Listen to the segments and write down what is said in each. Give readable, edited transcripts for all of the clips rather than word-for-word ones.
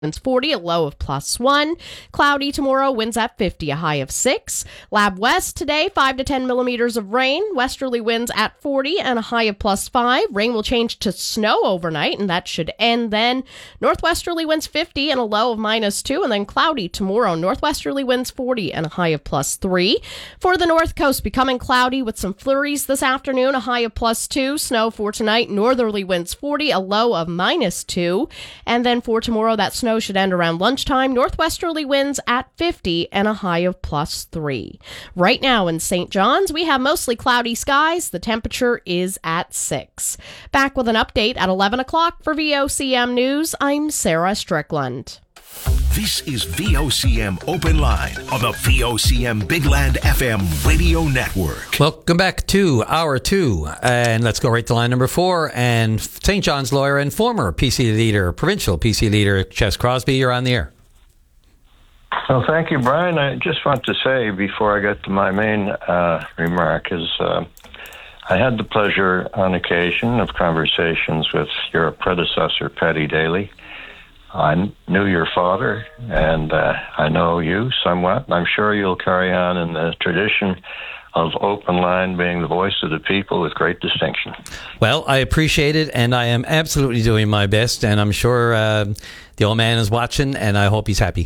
Winds 40, a low of +1. Cloudy tomorrow, winds at 50, a high of 6. Lab West today, 5 to 10 millimeters of rain. Westerly winds at 40 and a high of +5. Rain will change to snow overnight, and that should end then. Northwesterly winds 50 and a low of -2. And then cloudy tomorrow. Northwesterly winds 40 and a high of +3. For the North Coast, becoming cloudy with some flurries this afternoon, a high of +2. Snow for tonight. Northerly winds 40, a low of -2. And then for tomorrow, that snow should end around lunchtime. Northwesterly winds at 50 and a high of +3. Right now in St. John's, we have mostly cloudy skies. The temperature is at 6. Back with an update at 11 o'clock for VOCM News. I'm Sarah Strickland. This is VOCM Open Line on the VOCM Big Land FM radio network. Welcome back to Hour 2. And let's go right to line number 4. And St. John's lawyer and former PC leader, provincial PC leader, Ches Crosby, you're on the air. Well, thank you, Brian. I just want to say before I get to my main remark is I had the pleasure on occasion of conversations with your predecessor, Paddy Daly. I knew your father, and I know you somewhat. I'm sure you'll carry on in the tradition of Open Line being the voice of the people with great distinction. Well, I appreciate it, and I am absolutely doing my best, and I'm sure the old man is watching, and I hope he's happy.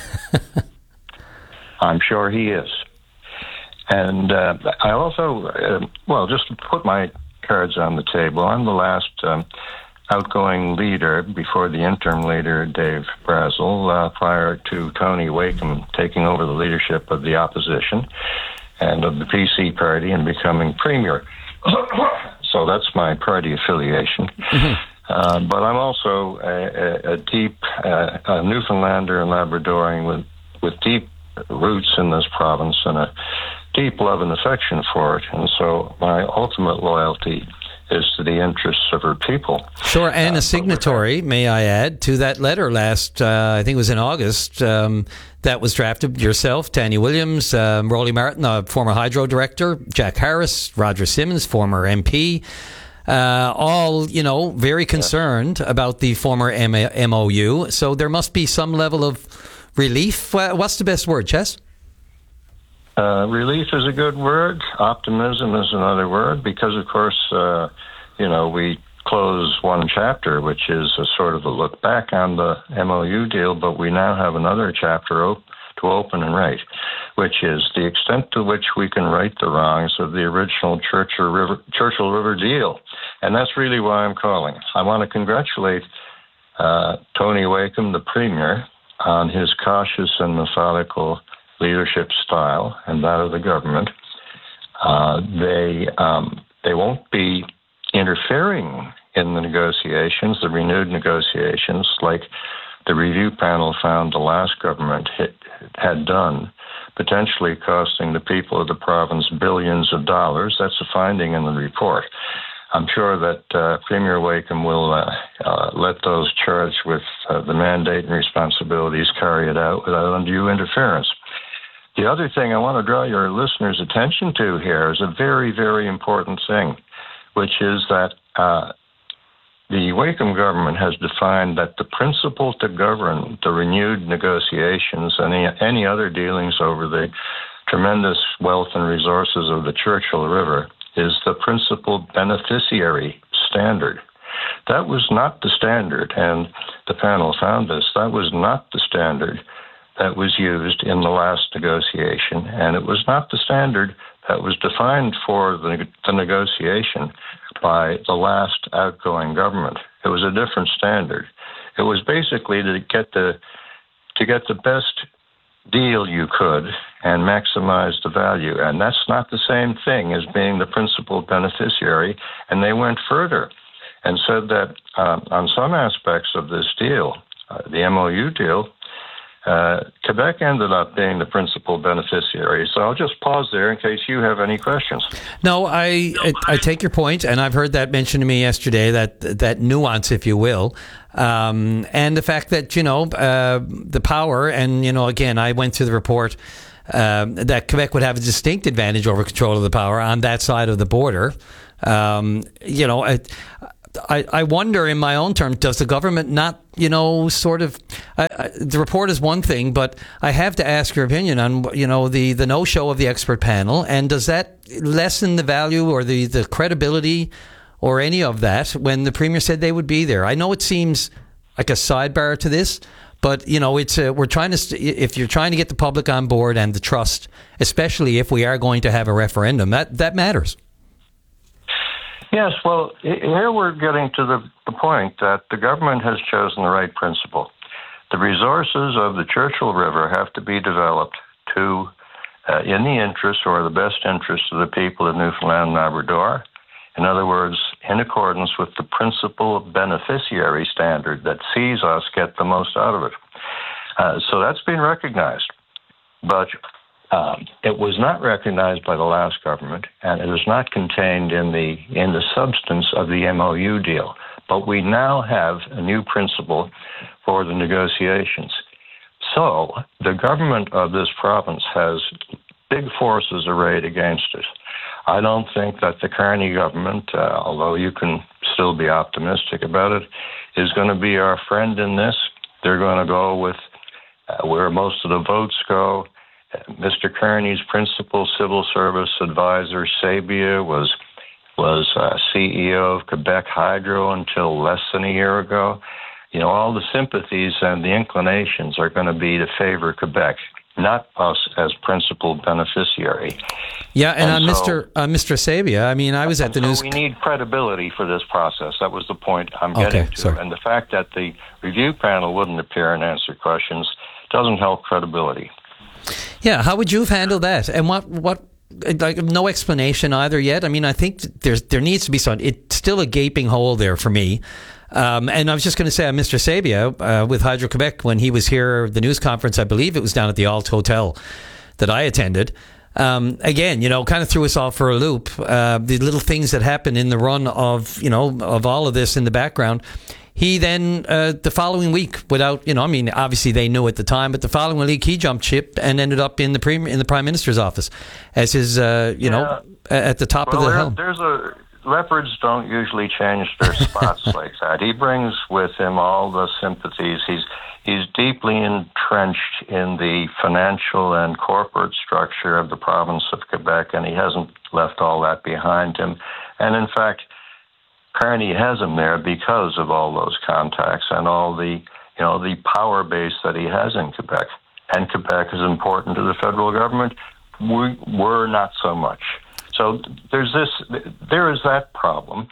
I'm sure he is. And I also, just to put my cards on the table, I'm the last outgoing leader before the interim leader, Dave Brazel, prior to Tony Wakeham taking over the leadership of the opposition and of the PC party and becoming premier. So that's my party affiliation. Mm-hmm. But I'm also a deep Newfoundlander and Labradorian with deep roots in this province and a deep love and affection for it. And so my ultimate loyalty is to the interests of her people. Sure, and a signatory, may I add, to that letter last, I think it was in August, that was drafted yourself, Tanya Williams, Rolly Martin, former Hydro director, Jack Harris, Roger Simmons, former MP, all, very concerned about the former MOU. So there must be some level of relief. What's the best word, Ches? Relief is a good word. Optimism is another word because, of course, we close one chapter, which is a sort of a look back on the MOU deal, but we now have another chapter to open and write, which is the extent to which we can right the wrongs of the original Churchill River deal. And that's really why I'm calling. I want to congratulate Tony Wakeham, the Premier, on his cautious and methodical leadership style and that of the government. They won't be interfering in the negotiations, the renewed negotiations, like the review panel found the last government had done, potentially costing the people of the province billions of dollars. That's a finding in the report. I'm sure that Premier Wakeham will let those charged with the mandate and responsibilities carry it out without undue interference. The other thing I want to draw your listeners' attention to here is a very, very important thing, which is that the Wakeham government has defined that the principle to govern the renewed negotiations and any other dealings over the tremendous wealth and resources of the Churchill River is the principal beneficiary standard. That was not the standard, and the panel found this. That was not the standard that was used in the last negotiation, and it was not the standard that was defined for the negotiation by the last outgoing government. It was a different standard. It was basically to get the best deal you could and maximize the value, and that's not the same thing as being the principal beneficiary. And they went further and said that on some aspects of this deal, the MOU deal, Quebec ended up being the principal beneficiary. So I'll just pause there in case you have any questions. No, I take your point, and I've heard that mentioned to me yesterday, that nuance, if you will, and the fact that, the power, and, again, I went through the report, that Quebec would have a distinct advantage over control of the power on that side of the border. I wonder in my own terms, does the government not, sort of, the report is one thing, but I have to ask your opinion on, the no-show of the expert panel, and does that lessen the value or the credibility or any of that when the Premier said they would be there? I know it seems like a sidebar to this, but, it's we're trying to, if you're trying to get the public on board and the trust, especially if we are going to have a referendum, that matters. Yes, well, here we're getting to the point that the government has chosen the right principle. The resources of the Churchill River have to be developed to, in the interest or the best interest of the people of Newfoundland and Labrador. In other words, in accordance with the principal beneficiary standard that sees us get the most out of it. So that's been recognized. But it was not recognized by the last government, and it is not contained in the substance of the MOU deal. But we now have a new principle for the negotiations. So the government of this province has big forces arrayed against it. I don't think that the Carney government, although you can still be optimistic about it, is going to be our friend in this. They're going to go with where most of the votes go. Mr. Kearney's principal civil service advisor, Sabia, was CEO of Quebec Hydro until less than a year ago. All the sympathies and the inclinations are going to be to favor Quebec, not us as principal beneficiary. Yeah, and so, Mr. Sabia, I was at the news. We need credibility for this process. That was the point I'm getting to. Sorry. And the fact that the review panel wouldn't appear and answer questions doesn't help credibility. Yeah, how would you have handled that? And what no explanation either yet? I think there needs to be some. It's still a gaping hole there for me. And I was just going to say, Mr. Sabia with Hydro-Quebec, when he was here, the news conference, I believe it was down at the Alt Hotel that I attended. Again, kind of threw us all for a loop. The little things that happened in the run of all of this in the background. He then, the following week, without, obviously they knew at the time, but the following week he jumped ship and ended up in the Prime Minister's office as his, at the top of the helm. Leopards don't usually change their spots like that. He brings with him all the sympathies. He's deeply entrenched in the financial and corporate structure of the province of Quebec, and he hasn't left all that behind him. And in fact, Carney has him there because of all those contacts and all the power base that he has in Quebec. And Quebec is important to the federal government. We're not so much. So there is that problem.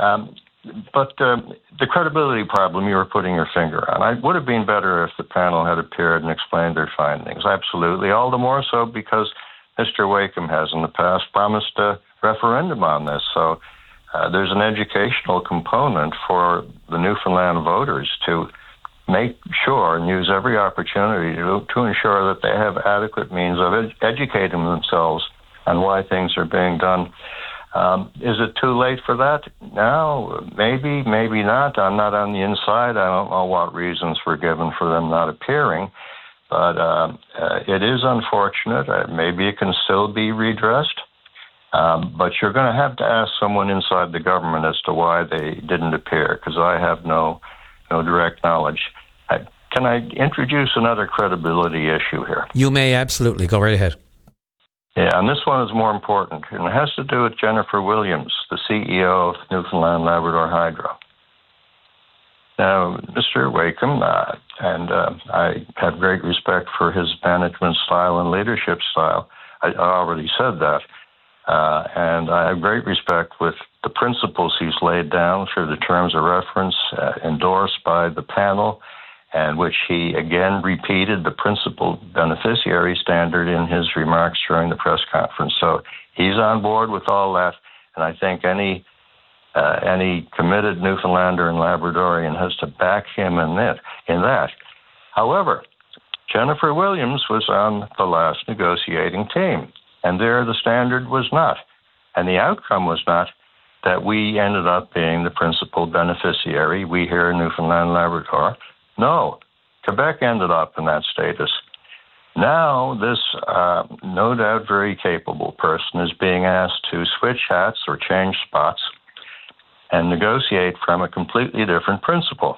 But the credibility problem you were putting your finger on, it would have been better if the panel had appeared and explained their findings. Absolutely. All the more so because Mr. Wakeham has in the past promised a referendum on this. So there's an educational component for the Newfoundland voters to make sure and use every opportunity to ensure that they have adequate means of educating themselves on why things are being done. Is it too late for that? No, maybe not. I'm not on the inside. I don't know what reasons were given for them not appearing, but it is unfortunate. Maybe it can still be redressed. But you're going to have to ask someone inside the government as to why they didn't appear, because I have no direct knowledge. Can I introduce another credibility issue here? You may, absolutely. Go right ahead. Yeah, and this one is more important, and it has to do with Jennifer Williams, the CEO of Newfoundland Labrador Hydro. Now, Mr. Wakeham, and I have great respect for his management style and leadership style. I already said that. And I have great respect with the principles he's laid down through the terms of reference endorsed by the panel, and which he again repeated the principal beneficiary standard in his remarks during the press conference. So he's on board with all that, and I think any committed Newfoundlander and Labradorian has to back him in that. However, Jennifer Williams was on the last negotiating team, and there the standard was not, and the outcome was not that we ended up being the principal beneficiary, we here in Newfoundland and Labrador. No, Quebec ended up in that status. Now this no doubt very capable person is being asked to switch hats or change spots and negotiate from a completely different principle.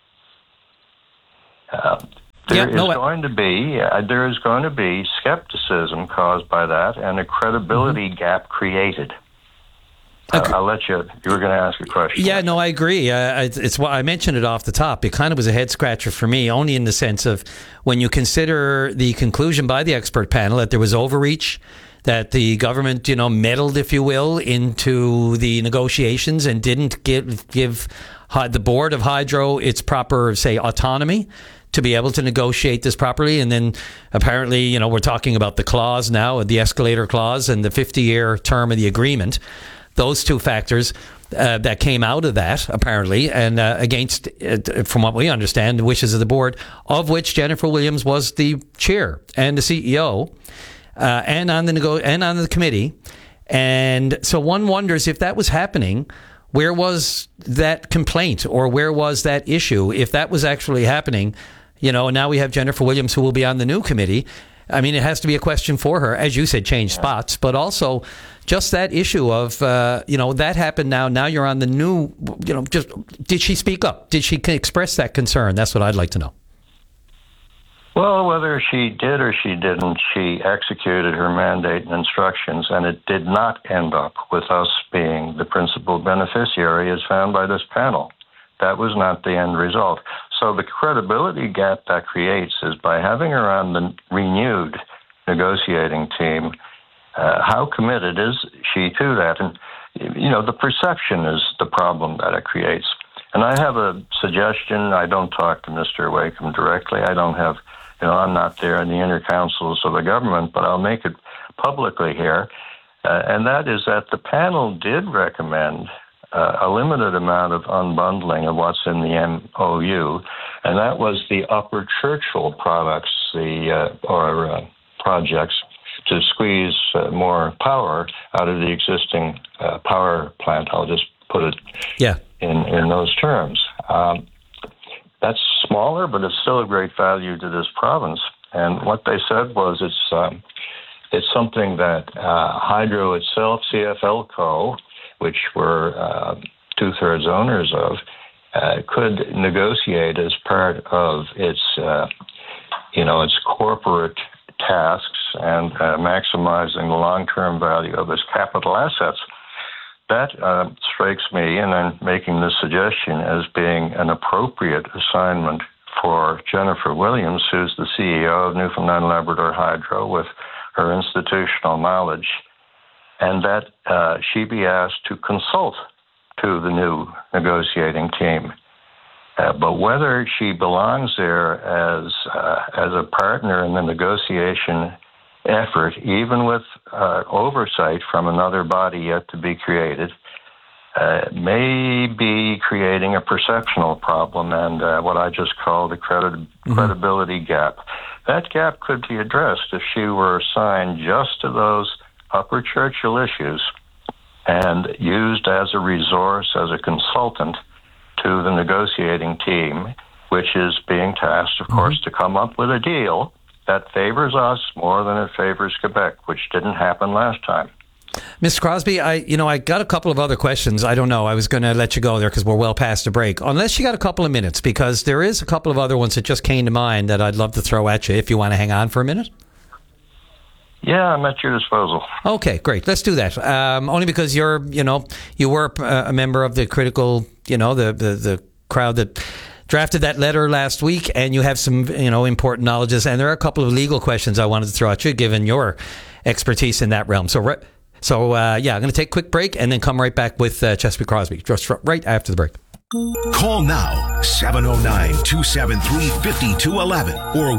There is going to be skepticism caused by that and a credibility gap created. I'll let you. You were going to ask a question. Yeah, no, I agree. It's what I mentioned it off the top. It kind of was a head scratcher for me, only in the sense of when you consider the conclusion by the expert panel that there was overreach, that the government, meddled, if you will, into the negotiations and didn't give the board of Hydro its proper, say, autonomy to be able to negotiate this properly. And then apparently, we're talking about the clause now, the escalator clause and the 50-year term of the agreement. Those two factors that came out of that, apparently, and against, from what we understand, the wishes of the board, of which Jennifer Williams was the chair and the CEO, and on the committee. And so one wonders if that was happening, where was that complaint or where was that issue? If that was actually happening, and now we have Jennifer Williams who will be on the new committee. I mean, it has to be a question for her, as you said, change spots, but also just that issue of, that happened now. Now you're on the new, did she speak up? Did she express that concern? That's what I'd like to know. Well, whether she did or she didn't, she executed her mandate and instructions, and it did not end up with us being the principal beneficiary as found by this panel. That was not the end result. So the credibility gap that creates is by having her on the renewed negotiating team, how committed is she to that? And, the perception is the problem that it creates. And I have a suggestion. I don't talk to Mr. Wakeham directly. I don't have, I'm not there in the inner councils of the government, but I'll make it publicly here. And that is that the panel did recommend a limited amount of unbundling of what's in the MOU, and that was the Upper Churchill products, projects to squeeze more power out of the existing power plant. I'll just put it in those terms. That's smaller, but it's still of great value to this province. And what they said was it's something that Hydro itself, CFLCO, which we're 2/3 owners of, could negotiate as part of its corporate tasks and maximizing the long-term value of its capital assets. That strikes me, and I'm making this suggestion, as being an appropriate assignment for Jennifer Williams, who's the CEO of Newfoundland Labrador Hydro, with her institutional knowledge, and that she be asked to consult to the new negotiating team. But whether she belongs there as a partner in the negotiation effort, even with oversight from another body yet to be created, may be creating a perceptional problem and what I just call the credibility gap. That gap could be addressed if she were assigned just to those Upper Churchill issues and used as a resource, as a consultant to the negotiating team, which is being tasked, of course, to come up with a deal that favors us more than it favors Quebec, which didn't happen last time. Mr. Crosbie, I got a couple of other questions. I don't know. I was going to let you go there because we're well past the break. Unless you got a couple of minutes, because there is a couple of other ones that just came to mind that I'd love to throw at you if you want to hang on for a minute. Yeah, I'm at your disposal. Okay, great. Let's do that. Only because you were a member of the critical, the crowd that drafted that letter last week, and you have some, important knowledges. And there are a couple of legal questions I wanted to throw at you, given your expertise in that realm. So I'm going to take a quick break and then come right back with Chesapeake Crosbie, just right after the break. Call now, 709-273-5211 or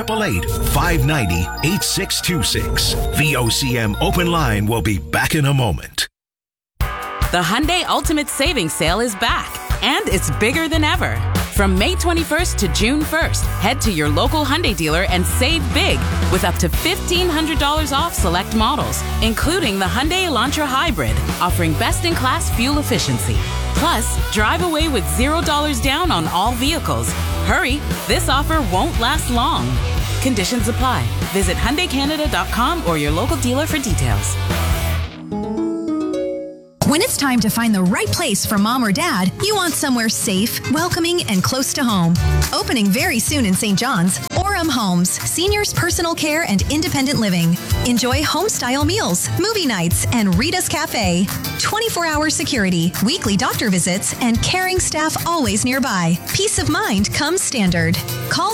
1-888-590-8626. VOCM Open Line will be back in a moment. The Hyundai Ultimate Savings Sale is back, and it's bigger than ever. From May 21st to June 1st, head to your local Hyundai dealer and save big with up to $1,500 off select models, including the Hyundai Elantra Hybrid, offering best-in-class fuel efficiency. Plus, drive away with $0 down on all vehicles. Hurry, this offer won't last long. Conditions apply. Visit HyundaiCanada.com or your local dealer for details. When it's time to find the right place for mom or dad, you want somewhere safe, welcoming, and close to home. Opening very soon in St. John's, Orem Homes, seniors personal care and independent living. Enjoy home-style meals, movie nights, and Rita's Cafe. 24-hour security, weekly doctor visits, and caring staff always nearby. Peace of mind comes standard. Call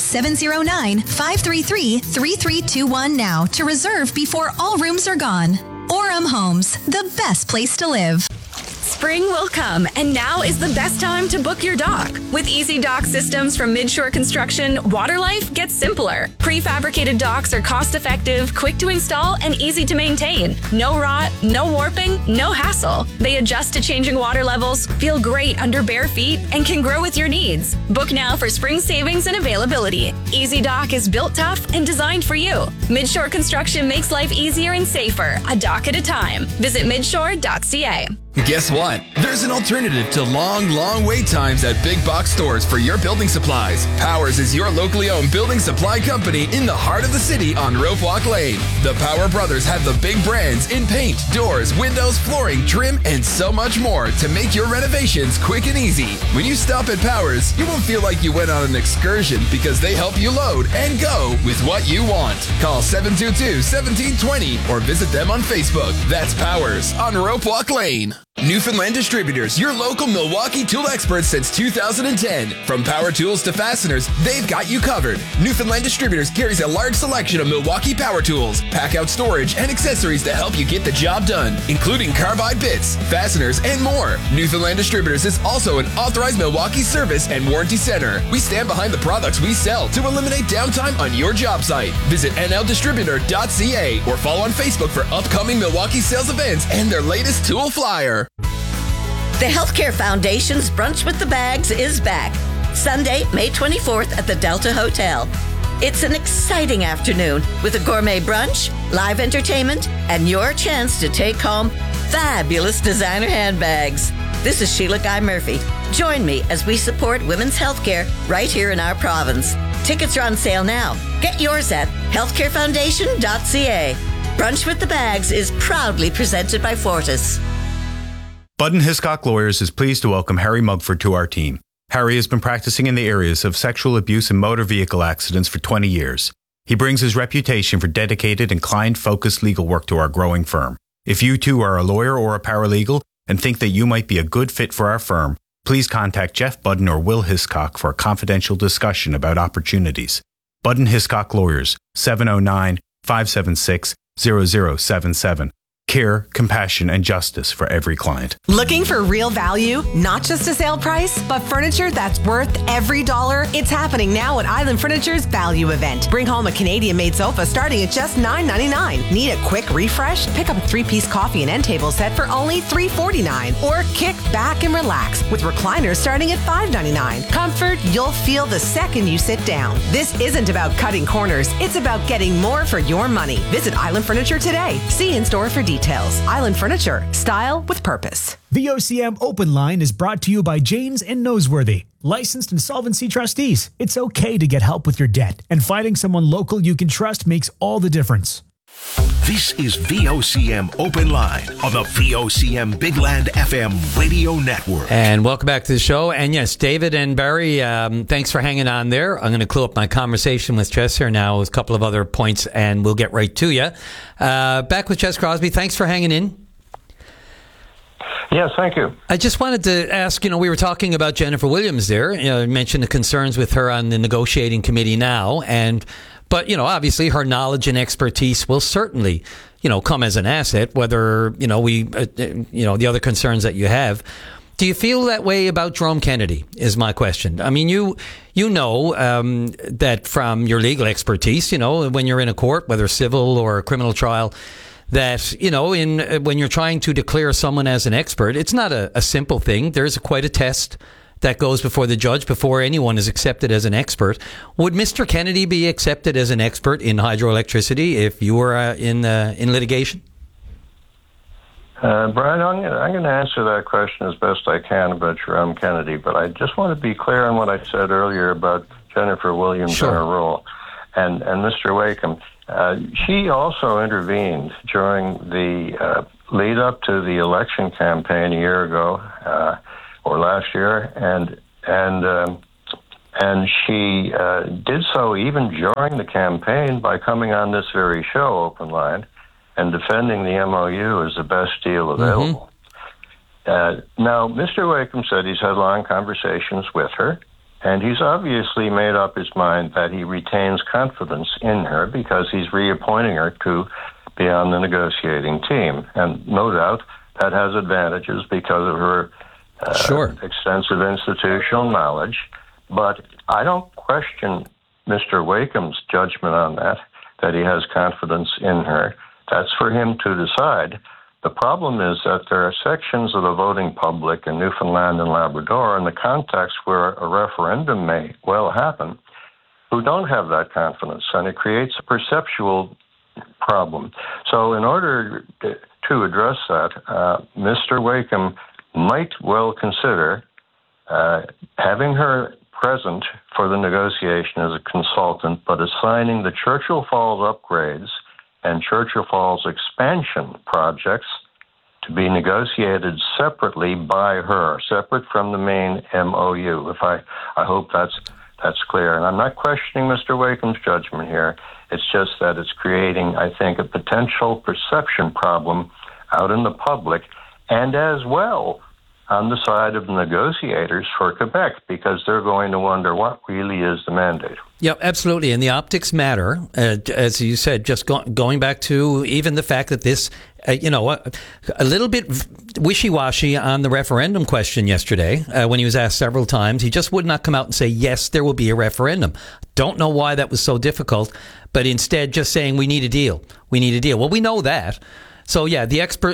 709-533-3321 now to reserve before all rooms are gone. Orem Homes, the best place to live. Spring will come, and now is the best time to book your dock. With Easy Dock systems from Midshore Construction, water life gets simpler. Prefabricated docks are cost-effective, quick to install, and easy to maintain. No rot, no warping, no hassle. They adjust to changing water levels, feel great under bare feet, and can grow with your needs. Book now for spring savings and availability. Easy Dock is built tough and designed for you. Midshore Construction makes life easier and safer, a dock at a time. Visit midshore.ca. Guess what? There's an alternative to long wait times at big box stores for your building supplies. Powers is your locally owned building supply company in the heart of the city on Rope Walk Lane. The Power Brothers have the big brands in paint, doors, windows, flooring, trim, and so much more to make your renovations quick and easy. When you stop at Powers, you won't feel like you went on an excursion because they help you load and go with what you want. Call 722-1720 or visit them on Facebook. That's Powers on Rope Walk Lane. Newfoundland Distributors, your local Milwaukee tool experts since 2010. From power tools to fasteners, they've got you covered. Newfoundland Distributors carries a large selection of Milwaukee power tools, pack-out storage, and accessories to help you get the job done, including carbide bits, fasteners, and more. Newfoundland Distributors is also an authorized Milwaukee service and warranty center. We stand behind the products we sell to eliminate downtime on your job site. Visit nldistributor.ca or follow on Facebook for upcoming Milwaukee sales events and their latest tool flyer. The Healthcare Foundation's Brunch with the Bags is back. Sunday, May 24th at the Delta Hotel. It's an exciting afternoon with a gourmet brunch, live entertainment, and your chance to take home fabulous designer handbags. This is Sheila Guy Murphy. Join me as we support women's healthcare right here in our province. Tickets are on sale now. Get yours at healthcarefoundation.ca. Brunch with the Bags is proudly presented by Fortis. Budden Hiscock Lawyers is pleased to welcome Harry Mugford to our team. Harry has been practicing in the areas of sexual abuse and motor vehicle accidents for 20 years. He brings his reputation for dedicated and client-focused legal work to our growing firm. If you too are a lawyer or a paralegal and think that you might be a good fit for our firm, please contact Jeff Budden or Will Hiscock for a confidential discussion about opportunities. Budden Hiscock Lawyers, 709-576-0077. Care, compassion, and justice for every client. Looking for real value? Not just a sale price, but furniture that's worth every dollar? It's happening now at Island Furniture's Value Event. Bring home a Canadian-made sofa starting at just $9.99. Need a quick refresh? Pick up a 3-piece coffee and end table set for only $3.49. Or kick back and relax with recliners starting at $5.99. Comfort you'll feel the second you sit down. This isn't about cutting corners. It's about getting more for your money. Visit Island Furniture today. See in-store for details. Island Furniture, style with purpose. The OCM Open Line is brought to you by Janes and Noseworthy, licensed insolvency trustees. It's okay to get help with your debt, and finding someone local you can trust makes all the difference. This is VOCM Open Line on the VOCM Big Land FM radio network. And welcome back to the show. And yes, David and Barry, thanks for hanging on there. I'm going to clue up my conversation with Jess here now with a couple of other points, and we'll get right to you. Back with Jess Crosby. Thanks for hanging in. Yes, thank you. I just wanted to ask, we were talking about Jennifer Williams there. You mentioned the concerns with her on the negotiating committee now, but, obviously her knowledge and expertise will certainly, come as an asset, whether, the other concerns that you have. Do you feel that way about Jerome Kennedy is my question. I mean, you know that from your legal expertise, when you're in a court, whether civil or a criminal trial, that, when you're trying to declare someone as an expert, it's not a simple thing. There's quite a test that goes before the judge before anyone is accepted as an expert. Would Mr. Kennedy be accepted as an expert in hydroelectricity if you were in litigation? Brian, I'm going to answer that question as best I can about Jerome Kennedy, but I just want to be clear on what I said earlier about Jennifer Williams and her role. And Mr. Wakeham, she also intervened during the lead up to the election campaign a year ago or last year, and she did so even during the campaign by coming on this very show, Open Line, and defending the MOU as the best deal available. Now, Mr. Wakeham said he's had long conversations with her, and he's obviously made up his mind that he retains confidence in her because he's reappointing her to be on the negotiating team. And no doubt that has advantages because of her extensive institutional knowledge. But I don't question Mr. Wakeham's judgment on that he has confidence in her. That's for him to decide. The problem is that there are sections of the voting public in Newfoundland and Labrador, in the context where a referendum may well happen, who don't have that confidence, and it creates a perceptual problem. So in order to address that, Mr. Wakeham might well consider having her present for the negotiation as a consultant, but assigning the Churchill Falls upgrades and Churchill Falls expansion projects to be negotiated separately by her, separate from the main MOU. I hope that's clear. And I'm not questioning Mr. Wakeham's judgment here. It's just that it's creating, I think, a potential perception problem out in the public, and as well on the side of the negotiators for Quebec, because they're going to wonder what really is the mandate. Yeah, absolutely. And the optics matter, as you said, just going back to even the fact that this, a little bit wishy-washy on the referendum question yesterday, when he was asked several times, he just would not come out and say, yes, there will be a referendum. Don't know why that was so difficult, but instead just saying, we need a deal. We need a deal. Well, we know that. So yeah,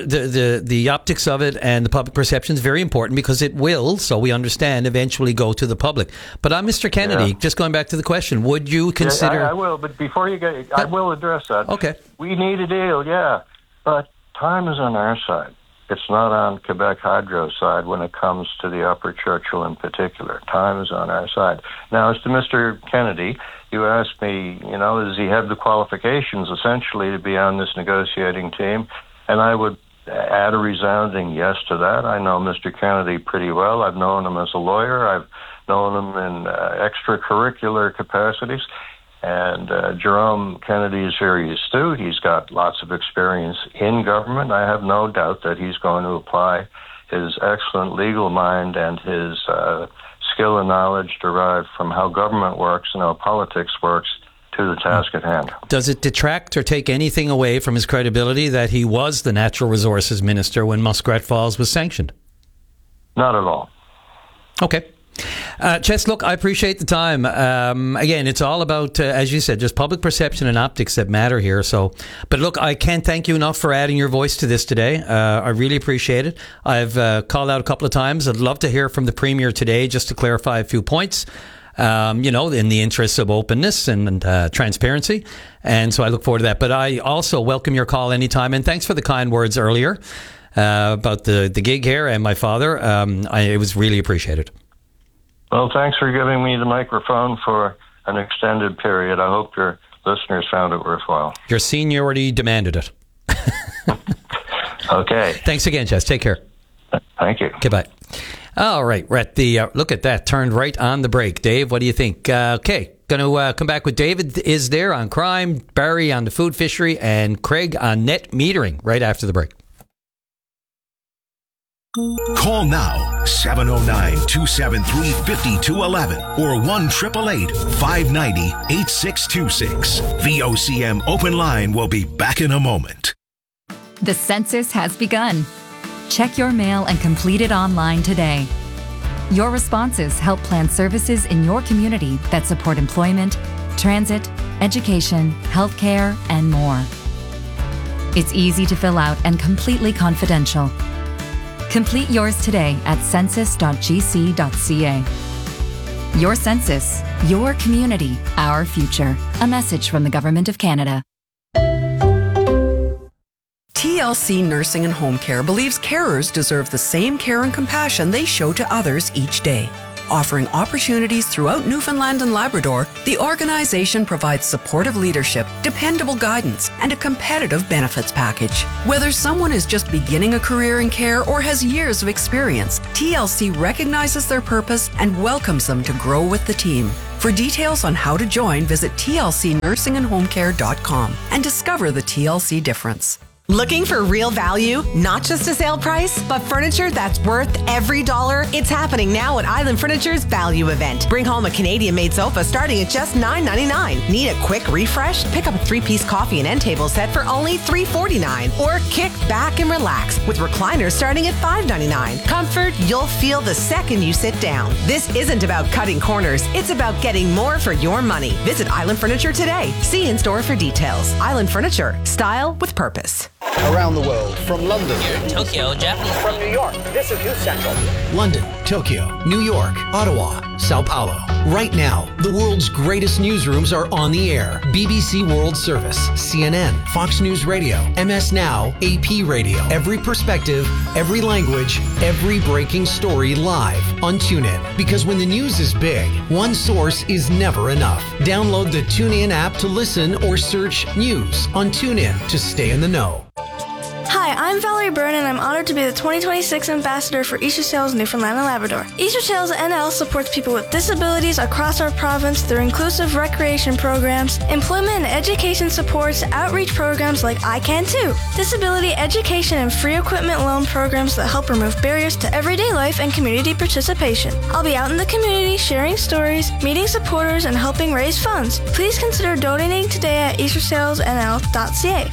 the optics of it and the public perception is very important because it will, so we understand, eventually go to the public. But Mr. Kennedy, just going back to the question, would you consider? Yeah, I will, but before you go, I will address that. Okay. We need a deal, yeah, but time is on our side. It's not on Quebec Hydro's side when it comes to the Upper Churchill in particular. Time is on our side. Now, as to Mr. Kennedy, you asked me, does he have the qualifications essentially to be on this negotiating team? And I would add a resounding yes to that. I know Mr. Kennedy pretty well. I've known him as a lawyer. I've known him in extracurricular capacities. And Jerome Kennedy is very astute. He's got lots of experience in government. I have no doubt that he's going to apply his excellent legal mind and his skill and knowledge derived from how government works and how politics works to the task at hand. Does it detract or take anything away from his credibility that he was the Natural Resources Minister when Muskrat Falls was sanctioned? Not at all. Okay. Chess, look, I appreciate the time. Again, it's all about, as you said, just public perception and optics that matter here. So, but look, I can't thank you enough for adding your voice to this today. I really appreciate it. I've called out a couple of times. I'd love to hear from the Premier today just to clarify a few points. In the interests of openness and transparency. And so I look forward to that. But I also welcome your call anytime. And thanks for the kind words earlier about the gig here and my father. It was really appreciated. Well, thanks for giving me the microphone for an extended period. I hope your listeners found it worthwhile. Your seniority demanded it. Okay. Thanks again, Jess. Take care. Thank you. Goodbye. All right, we're at the, look at that, turned right on the break. Dave, what do you think? Okay, going to come back with David is there on crime, Barry on the food fishery, and Craig on net metering right after the break. Call now, 709-273-5211 or 1-888-590-8626. VOCM Open Line will be back in a moment. The census has begun. Check your mail and complete it online today. Your responses help plan services in your community that support employment, transit, education, healthcare, and more. It's easy to fill out and completely confidential. Complete yours today at census.gc.ca. Your census, your community, our future. A message from the Government of Canada. TLC Nursing and Home Care believes carers deserve the same care and compassion they show to others each day. Offering opportunities throughout Newfoundland and Labrador, the organization provides supportive leadership, dependable guidance, and a competitive benefits package. Whether someone is just beginning a career in care or has years of experience, TLC recognizes their purpose and welcomes them to grow with the team. For details on how to join, visit tlcnursingandhomecare.com and discover the TLC difference. Looking for real value? Not just a sale price, but furniture that's worth every dollar? It's happening now at Island Furniture's Value Event. Bring home a Canadian-made sofa starting at just $9.99. Need a quick refresh? Pick up a 3-piece coffee and end table set for only $3.49. Or kick back and relax with recliners starting at $5.99. Comfort you'll feel the second you sit down. This isn't about cutting corners. It's about getting more for your money. Visit Island Furniture today. See in-store for details. Island Furniture. Style with purpose. Around the world, from London. Here in Tokyo, Japanese. From New York, this is News Central. London, Tokyo, New York, Ottawa, Sao Paulo. Right now, the world's greatest newsrooms are on the air. BBC World Service, CNN, Fox News Radio, MS Now, AP Radio. Every perspective, every language, every breaking story live on TuneIn. Because when the news is big, one source is never enough. Download the TuneIn app to listen or search news on TuneIn to stay in the know. Hi, I'm Valerie Byrne, and I'm honored to be the 2026 ambassador for Easter Sails Newfoundland and Labrador. Easter Sails NL supports people with disabilities across our province through inclusive recreation programs, employment and education supports, outreach programs like I Can Too, disability education and free equipment loan programs that help remove barriers to everyday life and community participation. I'll be out in the community sharing stories, meeting supporters, and helping raise funds. Please consider donating today at eastersailsnl.ca.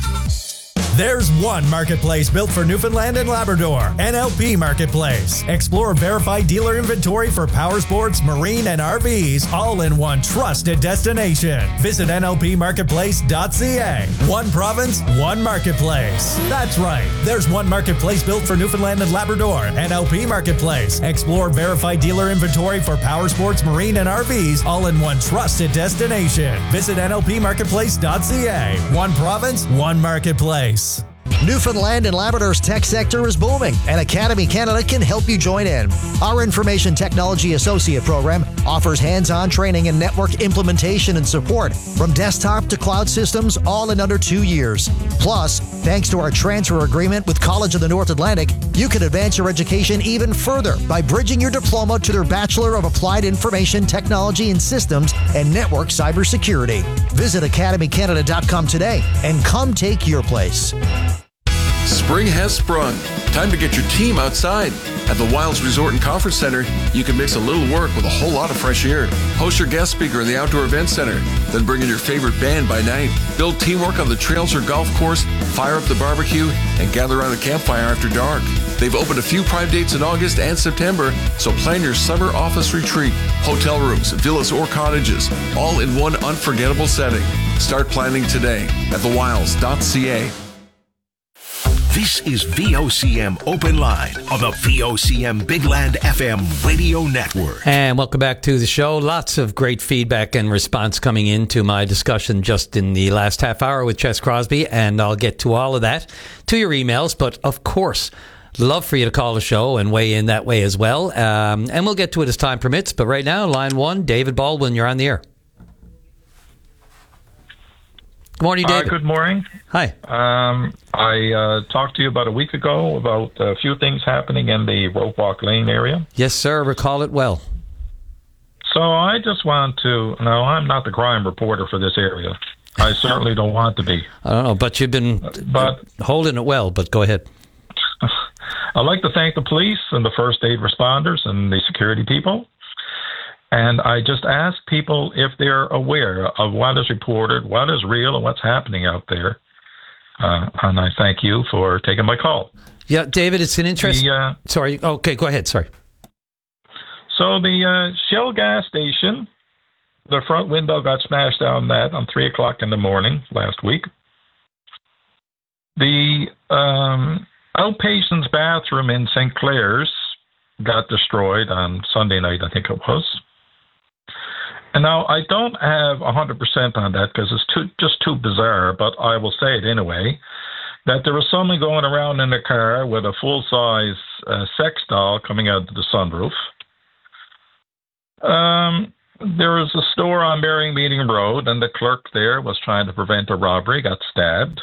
There's one marketplace built for Newfoundland and Labrador, NLP Marketplace. Explore verified dealer inventory for power sports, marine, and RVs, all in one trusted destination. Visit nlpmarketplace.ca. One province, one marketplace. That's right. There's one marketplace built for Newfoundland and Labrador, NLP Marketplace. Explore verified dealer inventory for power sports, marine, and RVs, all in one trusted destination. Visit nlpmarketplace.ca. One province, one marketplace. Newfoundland and Labrador's tech sector is booming, and Academy Canada can help you join in. Our Information Technology Associate program offers hands-on training in network implementation and support from desktop to cloud systems, all in under 2 years. Plus, thanks to our transfer agreement with College of the North Atlantic, you can advance your education even further by bridging your diploma to their Bachelor of Applied Information Technology and Systems and Network Cybersecurity. Visit academycanada.com today and come take your place. Spring has sprung. Time to get your team outside. At the Wilds Resort and Conference Center, you can mix a little work with a whole lot of fresh air. Host your guest speaker in the Outdoor Event Center, then bring in your favorite band by night. Build teamwork on the trails or golf course, fire up the barbecue, and gather around a campfire after dark. They've opened a few prime dates in August and September, so plan your summer office retreat. Hotel rooms, villas, or cottages, all in one unforgettable setting. Start planning today at thewilds.ca. This is VOCM Open Line on the VOCM Big Land FM radio network. And welcome back to the show. Lots of great feedback and response coming into my discussion just in the last half hour with Chess Crosby, and I'll get to all of that, to your emails, but of course, love for you to call the show and weigh in that way as well. And we'll get to it as time permits, but right now, line one, David Baldwin, you're on the air. Good morning, David. Good morning. Hi. I talked to you about a week ago about a few things happening in the Rope Walk Lane area. Yes, sir. Recall it well. So I just want to... No, I'm not the crime reporter for this area. I certainly don't want to be. I don't know, but you've been holding it well, but go ahead. I'd like to thank the police and the first aid responders and the security people. And I just ask people if they're aware of what is reported, what is real, and what's happening out there. And I thank you for taking my call. Yeah, David, it's an interesting... Sorry. Okay, go ahead. Sorry. So the Shell gas station, the front window got smashed down on 3 o'clock in the morning last week. The outpatient's bathroom in St. Clair's got destroyed on Sunday night, I think it was. And now, I don't have 100% on that because it's just too bizarre, but I will say it anyway, that there was someone going around in a car with a full-size sex doll coming out of the sunroof. There was a store on Bering Meeting Road, and the clerk there was trying to prevent a robbery, got stabbed.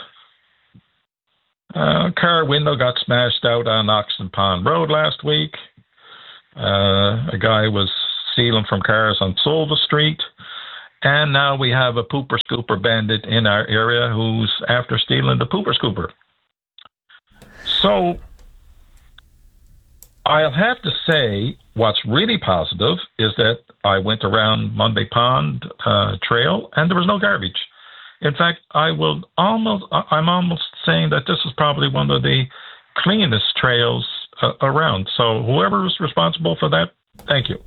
Car window got smashed out on Oxon Pond Road last week. A guy was stealing from cars on Silva Street. And now we have a pooper scooper bandit in our area who's after stealing the pooper scooper. So I'll have to say what's really positive is that I went around Monday Pond Trail and there was no garbage. In fact, I'm almost saying that this is probably one of the cleanest trails around. So whoever is responsible for that, thank you.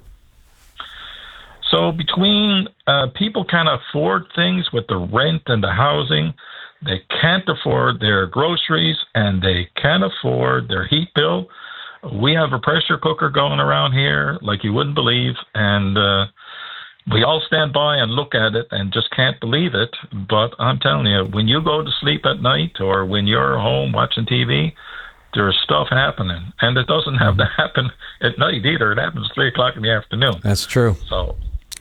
So between people can't afford things with the rent and the housing, they can't afford their groceries, and they can't afford their heat bill. We have a pressure cooker going around here like you wouldn't believe, and we all stand by and look at it and just can't believe it. But I'm telling you, when you go to sleep at night or when you're home watching TV, there's stuff happening. And it doesn't have to happen at night either. It happens at 3 o'clock in the afternoon. That's true. So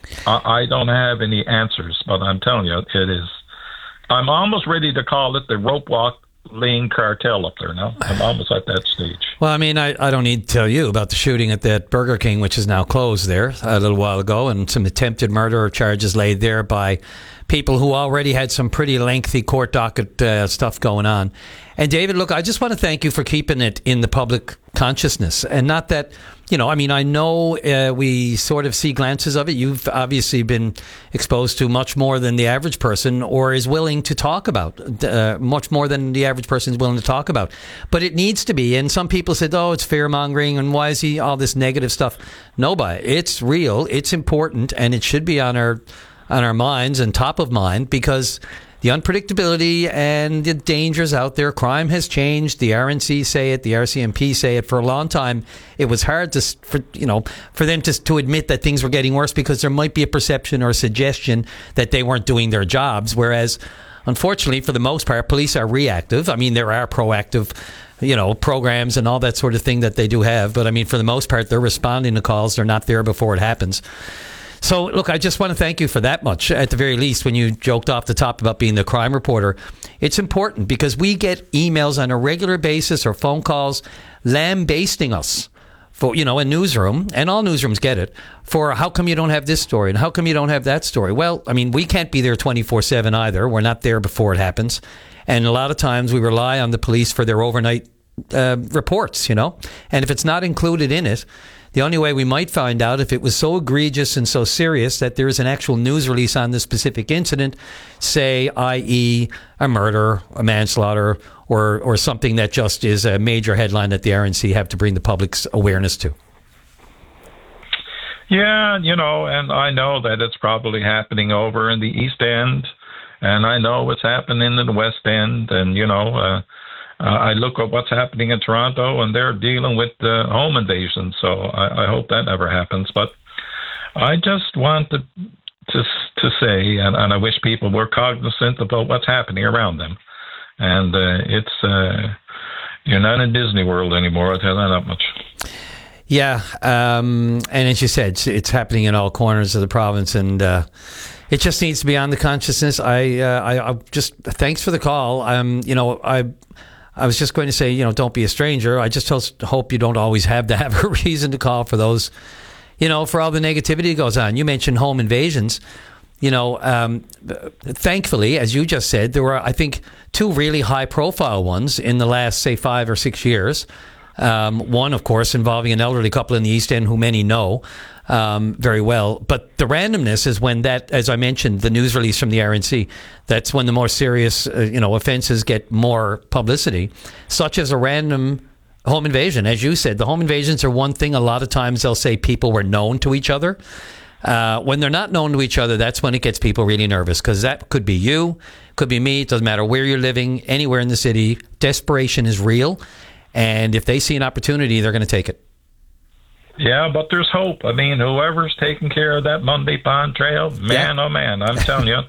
I don't have any answers, but I'm telling you, it is. I'm almost ready to call it the rope walk lane cartel up there now. I'm almost at that stage. Well, I mean, I don't need to tell you about the shooting at that Burger King, which is now closed there a little while ago, and some attempted murder charges laid there by people who already had some pretty lengthy court docket stuff going on. And David, look, I just want to thank you for keeping it in the public consciousness, and not that, I mean, I know we sort of see glances of it. You've obviously been exposed to much more than the average person, or is willing to talk about, much more than the average person is willing to talk about. But it needs to be. And some people said, oh, it's fear-mongering, and why is he all this negative stuff? No, but it's real, it's important, and it should be on our minds and top of mind, because the unpredictability and the dangers out there. Crime has changed. The RNC say it. The RCMP say it. For a long time, it was hard for them to admit that things were getting worse, because there might be a perception or a suggestion that they weren't doing their jobs. Whereas, unfortunately, for the most part, police are reactive. I mean, there are proactive, programs and all that sort of thing that they do have. But I mean, for the most part, they're responding to calls. They're not there before it happens. So, look, I just want to thank you for that much, at the very least, when you joked off the top about being the crime reporter. It's important, because we get emails on a regular basis or phone calls lambasting us for, a newsroom, and all newsrooms get it, for how come you don't have this story and how come you don't have that story? Well, I mean, we can't be there 24/7 either. We're not there before it happens. And a lot of times we rely on the police for their overnight reports, And if it's not included in it, the only way we might find out if it was so egregious and so serious that there is an actual news release on this specific incident, say, i.e. a murder, a manslaughter, or something that just is a major headline that the RNC have to bring the public's awareness to. Yeah, and I know that it's probably happening over in the East End, and I know it's happening in the West End, and, I look at what's happening in Toronto, and they're dealing with home invasion. So I hope that never happens. But I just want to say, and I wish people were cognizant about what's happening around them. And you're not in Disney World anymore. I'll tell you that much. Yeah, and as you said, it's happening in all corners of the province, and it just needs to be on the consciousness. I just thanks for the call. I was just going to say, don't be a stranger. I just hope you don't always have to have a reason to call for those, for all the negativity that goes on. You mentioned home invasions. Thankfully, as you just said, there were, I think, 2 really high-profile ones in the last, say, 5 or 6 years. One, of course, involving an elderly couple in the East End who many know very well. But the randomness is when that, as I mentioned, the news release from the RNC, that's when the more serious, offenses get more publicity, such as a random home invasion. As you said, the home invasions are one thing. A lot of times they'll say people were known to each other. When they're not known to each other, that's when it gets people really nervous, because that could be you, could be me. It doesn't matter where you're living, anywhere in the city. Desperation is real. And if they see an opportunity, they're going to take it. Yeah, but there's hope. I mean, whoever's taking care of that Monday Pond Trail, man, oh man, I'm telling you,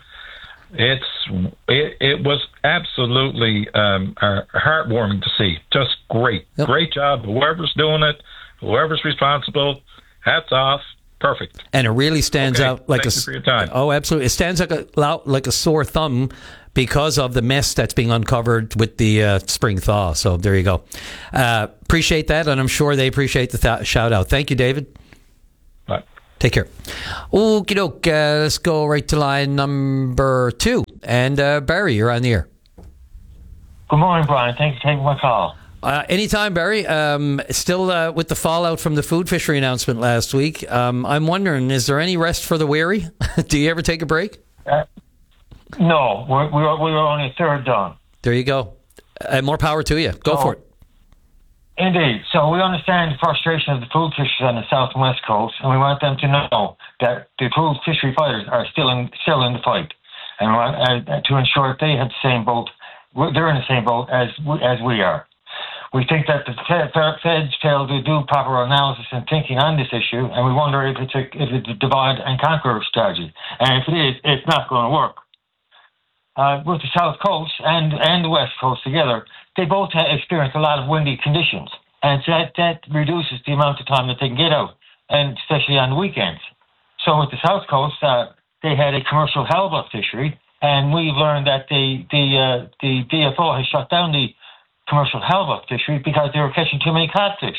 it was absolutely heartwarming to see. Just great. Yep. Great job. Whoever's doing it, whoever's responsible, hats off. Perfect. And it really stands out like Thank you for your time. Oh, absolutely. It stands like a sore thumb because of the mess that's being uncovered with the spring thaw. So there you go. Appreciate that, and I'm sure they appreciate the shout out. Thank you, David. Bye. Take care. Okie doke. Let's go right to line number 2. And Barry, you're on the air. Good morning, Brian. Thanks for taking my call. Anytime, Barry. Still with the fallout from the food fishery announcement last week, I'm wondering, is there any rest for the weary? Do you ever take a break? No, we're only a third done. There you go. More power to you. Go for it. Indeed. So we understand the frustration of the food fishers on the south and west coast, and we want them to know that the food fishery fighters are still in the fight, and we want to ensure that they have the same boat. They're in the same boat as we are. We think that the feds failed to do proper analysis and thinking on this issue, and we wonder if it's a divide and conquer strategy. And if it is, it's not going to work. With the South Coast and the West Coast together, they both experience a lot of windy conditions, and that reduces the amount of time that they can get out, and especially on the weekends. So with the South Coast, they had a commercial halibut fishery, and we've learned that the DFO has shut down the commercial halibut fishery because they were catching too many codfish.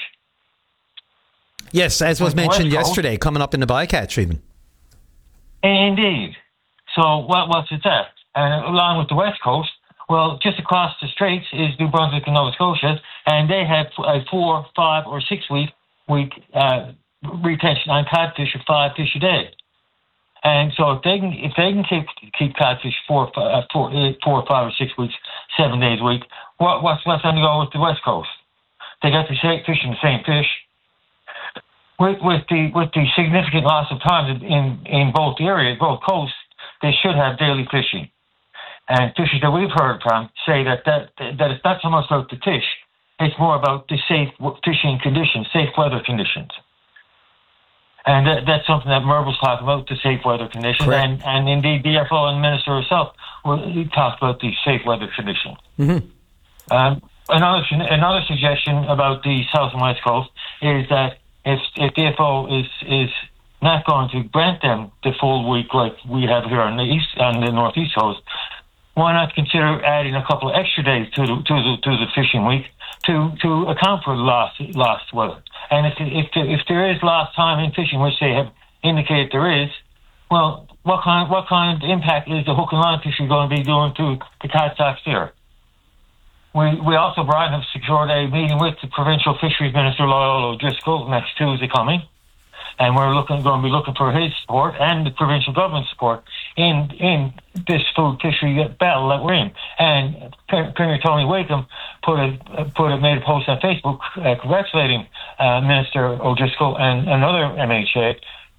Yes, as was mentioned yesterday, coming up in the bycatch even. Indeed. So what's it that? And along with the West Coast, well, just across the straits is New Brunswick and Nova Scotia, and they had a 4, 5, or 6 week retention on codfish of 5 fish a day. And so if they can keep codfish 4, 5, or 6 weeks, 7 days a week, what's going to go with the West Coast? They got the same fishing the same fish. With the significant loss of time in both areas, both coasts, they should have daily fishing. And fishers that we've heard from say that it's not so much about the fish, it's more about the safe fishing conditions, safe weather conditions. And that's something that Merv was talking about, the safe weather conditions. And indeed, DFO and the Minister herself talked about the safe weather conditions. Mm-hmm. Another suggestion about the South and West Coast is that if DFO is not going to grant them the full week like we have here on the Northeast Coast, why not consider adding a couple of extra days to the fishing week to account for lost weather? And if there is lost time in fishing, which they have indicated there is, well, what kind of impact is the hook and line fishery going to be doing to the cod stocks there? We also, Brian, have secured a meeting with the Provincial Fisheries Minister, Loyola O'Driscoll, next Tuesday coming. And we're going to be looking for his support and the provincial government support in this food fishery battle that we're in. And Premier Tony Wakeham made a post on Facebook congratulating Minister O'Driscoll and another MHA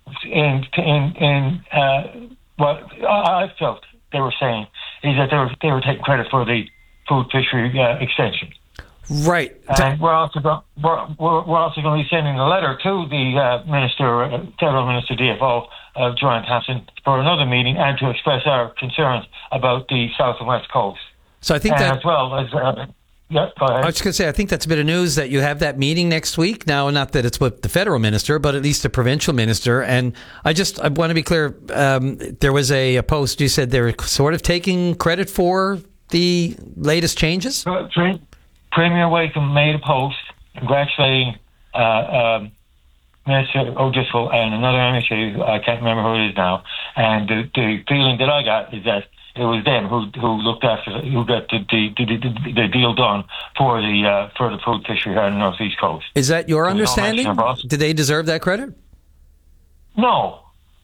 in what I felt they were saying is that they were taking credit for the food fishery extension. Right. And we're also going to be sending a letter to the Federal Minister DFO, Joanne Thompson, for another meeting and to express our concerns about the South and West Coast. So I think that, as well as yeah, go ahead. I was just going to say, I think that's a bit of news that you have that meeting next week. Now, not that it's with the federal minister, but at least the provincial minister. And I want to be clear. There was a post. You said they're sort of taking credit for the latest changes. Premier Wakeham made a post congratulating Minister O'Driscoll and another MHA, I can't remember who it is now, and the feeling that I got is that it was them who got the deal done for the food fishery here on the Northeast Coast. Is that your understanding? Did they deserve that credit? No.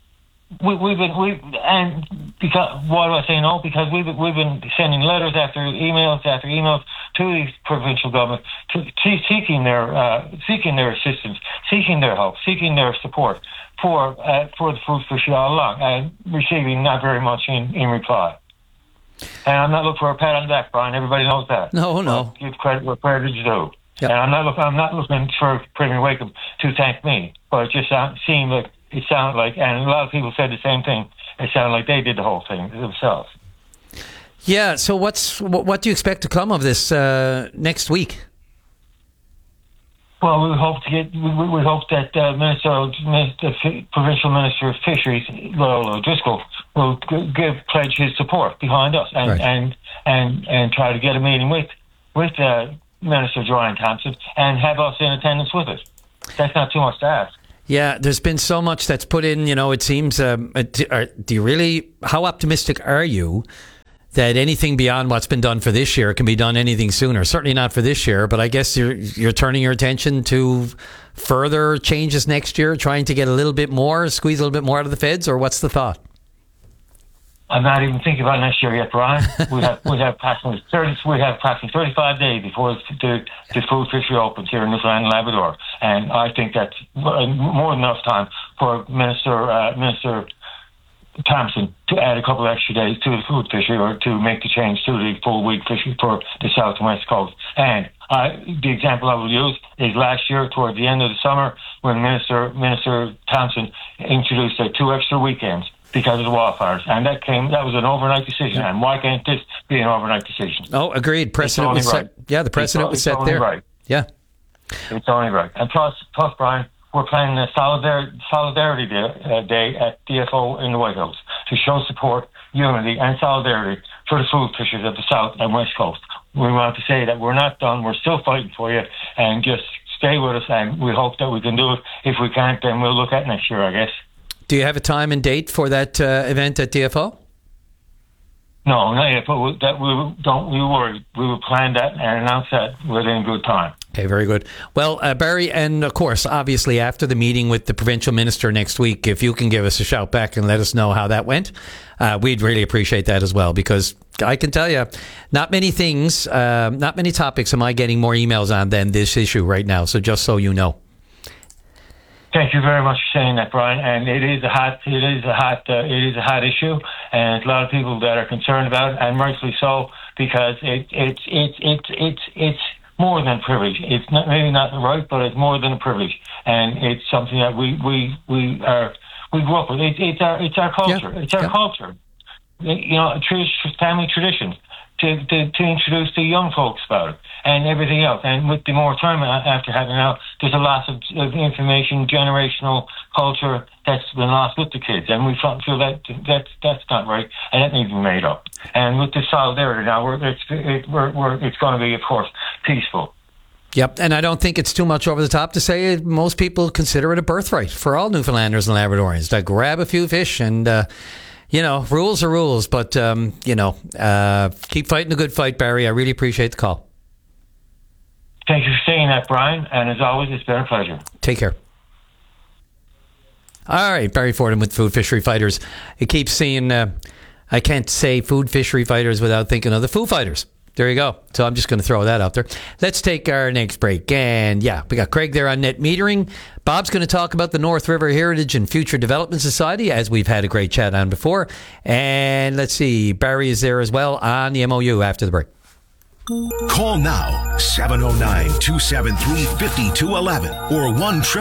And because why do I say no? Because we've been sending letters after emails to the provincial government, seeking their assistance, seeking their help, seeking their support for the food fishery all along, and receiving not very much in reply. And I'm not looking for a pat on the back, Brian. Everybody knows that. No. Give credit where credit is due. Yep. And I'm not looking for Premier Wakeham to thank me, but it just seemed like. It sounded like, and a lot of people said the same thing, it sounded like they did the whole thing themselves. Yeah, so what do you expect to come of this next week? Well, we hope that the provincial minister of fisheries, Lowell O'Driscoll, will pledge his support behind us and try to get a meeting with Minister Brian Thompson and have us in attendance with it. That's not too much to ask. Yeah, there's been so much that's put in. It seems. Do you really? How optimistic are you that anything beyond what's been done for this year can be done anything sooner? Certainly not for this year, but I guess you're turning your attention to further changes next year, trying to get a little bit more, squeeze a little bit more out of the feds, or what's the thought? I'm not even thinking about next year yet, Brian. We have approximately 35 days before the food fishery opens here in Newfoundland and Labrador, and I think that's more than enough time for Minister Thompson to add a couple of extra days to the food fishery, or to make the change to the full week fishery for the South and West Coast. And the example I will use is last year, toward the end of the summer, when Minister Thompson introduced 2 extra weekends because of the wildfires, and that was an overnight decision. Yeah. And why can't this be an overnight decision? Oh, agreed. Precedent was set. Yeah, the precedent was set there. Right. Yeah, it's only right. And plus, Brian, we're planning a solidarity day at DFO in the White House to show support, unity, and solidarity for the food fishers of the South and West Coast. We want to say that we're not done. We're still fighting for you, and just stay with us. And we hope that we can do it. If we can't, then we'll look at next year, I guess. Do you have a time and date for that event at DFO? No, not yet. But don't be worried. We will plan that and announce that within good time. Okay, very good. Well, Barry, and of course, obviously, after the meeting with the provincial minister next week, if you can give us a shout back and let us know how that went, we'd really appreciate that as well, because I can tell you, not many topics am I getting more emails on than this issue right now. So just so you know. Thank you very much for saying that, Brian. And it is a hot issue, and there's a lot of people that are concerned about it, and rightfully so, because it's more than privilege. It's not maybe not right, but it's more than a privilege, and it's something that we grew up with. It's our culture. Yeah. It's our culture. Family traditions. To introduce the young folks about it and everything else. And with the moratorium after having out, there's a loss of information, generational culture that's been lost with the kids. And we feel that's not right, and that needs to be made up. And with the solidarity now, it's going to be, of course, peaceful. Yep, and I don't think it's too much over the top to say most people consider it a birthright for all Newfoundlanders and Labradorians to grab a few fish and... rules are rules, but, keep fighting the good fight, Barry. I really appreciate the call. Thank you for saying that, Brian. And as always, it's been a pleasure. Take care. All right, Barry Fordham with Food Fishery Fighters. I keep seeing, I can't say Food Fishery Fighters without thinking of the Foo Fighters. There you go. So I'm just going to throw that out there. Let's take our next break. And we got Craig there on net metering. Bob's going to talk about the North River Heritage and Future Development Society, as we've had a great chat on before. And let's see, Barry is there as well on the MOU after the break. Call now, 709-273-5211 or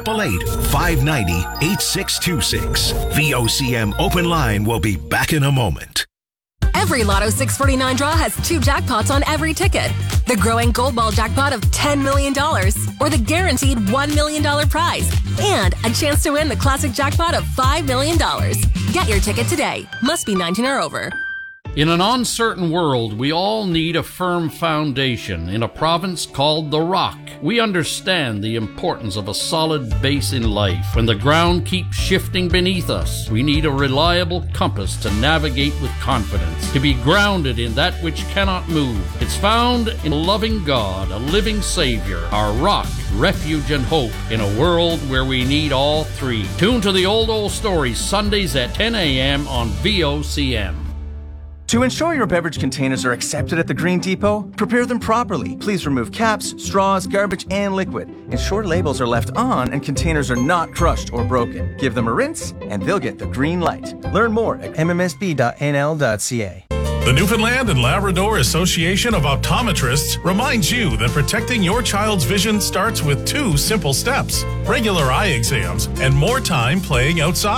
1-888-590-8626. VOCM Open Line will be back in a moment. Every Lotto 649 draw has 2 jackpots on every ticket. The growing Gold Ball jackpot of $10 million or the guaranteed $1 million prize. And a chance to win the classic jackpot of $5 million. Get your ticket today. Must be 19 or over. In an uncertain world, we all need a firm foundation in a province called the Rock. We understand the importance of a solid base in life. When the ground keeps shifting beneath us, we need a reliable compass to navigate with confidence, to be grounded in that which cannot move. It's found in a loving God, a living Savior, our rock, refuge, and hope in a world where we need all three. Tune to the Old Stories Sundays at 10 a.m. on VOCM. To ensure your beverage containers are accepted at the Green Depot, prepare them properly. Please remove caps, straws, garbage, and liquid. Ensure labels are left on and containers are not crushed or broken. Give them a rinse and they'll get the green light. Learn more at mmsb.nl.ca. The Newfoundland and Labrador Association of Optometrists reminds you that protecting your child's vision starts with 2 simple steps: regular eye exams and more time playing outside.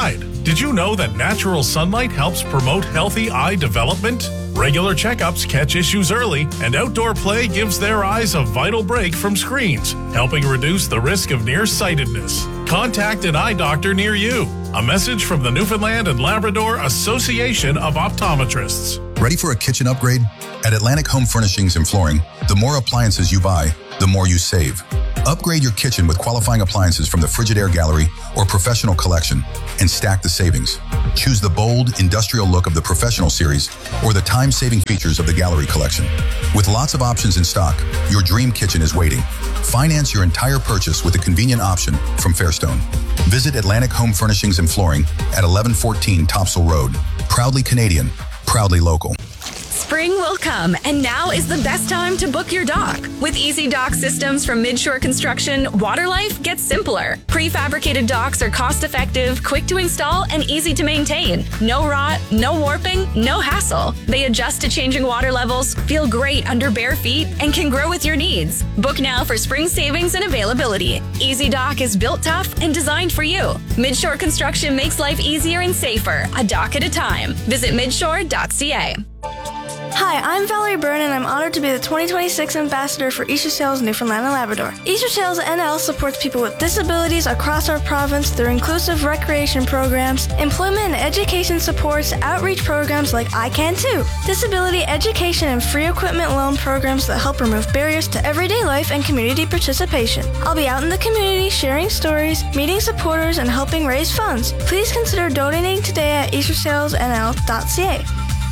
Did you know that natural sunlight helps promote healthy eye development? Regular checkups catch issues early, and outdoor play gives their eyes a vital break from screens, helping reduce the risk of nearsightedness. Contact an eye doctor near you. A message from the Newfoundland and Labrador Association of Optometrists. Ready for a kitchen upgrade? At Atlantic Home Furnishings and Flooring, the more appliances you buy, the more you save. Upgrade your kitchen with qualifying appliances from the Frigidaire Gallery or Professional Collection and stack the savings. Choose the bold, industrial look of the Professional Series or the time-saving features of the Gallery Collection. With lots of options in stock, your dream kitchen is waiting. Finance your entire purchase with a convenient option from Fairstone. Visit Atlantic Home Furnishings and Flooring at 1114 Topsail Road. Proudly Canadian, proudly local. Spring will come, and now is the best time to book your dock. With Easy Dock systems from Midshore Construction, water life gets simpler. Prefabricated docks are cost-effective, quick to install, and easy to maintain. No rot, no warping, no hassle. They adjust to changing water levels, feel great under bare feet, and can grow with your needs. Book now for spring savings and availability. Easy Dock is built tough and designed for you. Midshore Construction makes life easier and safer, a dock at a time. Visit midshore.ca. Hi, I'm Valerie Byrne, and I'm honored to be the 2026 Ambassador for Easter Sales Newfoundland and Labrador. Easter Sales NL supports people with disabilities across our province through inclusive recreation programs, employment and education supports, outreach programs like I Can Too, disability education and free equipment loan programs that help remove barriers to everyday life and community participation. I'll be out in the community sharing stories, meeting supporters, and helping raise funds. Please consider donating today at eastersalesnl.ca.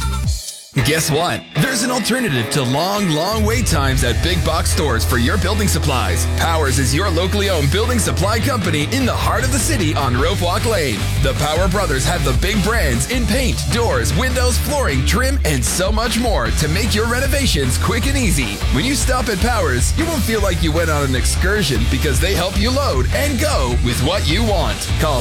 Guess what? There's an alternative to long wait times at big box stores for your building supplies. Powers is your locally owned building supply company in the heart of the city on Rope Walk Lane. The Power Brothers have the big brands in paint, doors, windows, flooring, trim, and so much more to make your renovations quick and easy. When you stop at Powers, you won't feel like you went on an excursion because they help you load and go with what you want. Call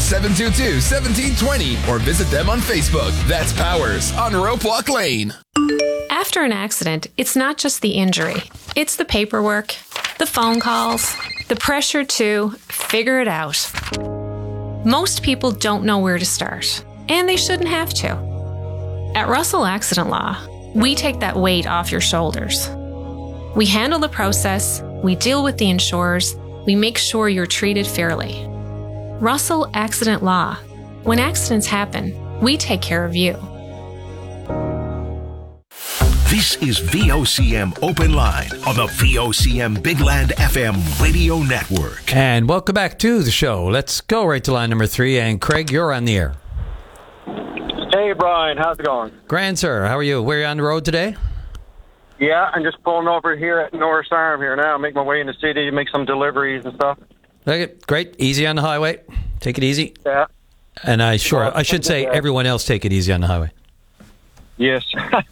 722-1720 or visit them on Facebook. That's Powers on Rope Walk Lane. After an accident, it's not just the injury. It's the paperwork, the phone calls, the pressure to figure it out. Most people don't know where to start, and they shouldn't have to. At Russell Accident Law, we take that weight off your shoulders. We handle the process, we deal with the insurers, we make sure you're treated fairly. Russell Accident Law. When accidents happen, we take care of you. This is VOCM Open Line on the VOCM Big Land FM radio network. And welcome back to the show. Let's go right to line number 3. And Craig, you're on the air. Hey, Brian. How's it going? Grand, sir. How are you? Where are you on the road today? Yeah, I'm just pulling over here at Norris Arm here now. Make my way in the city to make some deliveries and stuff. Okay, great. Easy on the highway. Take it easy. Yeah. And I should say everyone else take it easy on the highway. Yes.